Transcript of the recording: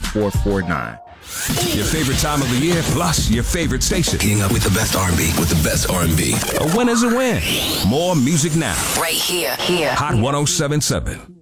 4449. Your favorite time of the year, plus your favorite station. Keeping up with the best R&B, with the best R&B. A win is a win. More music now. Right here. Hot 107.7.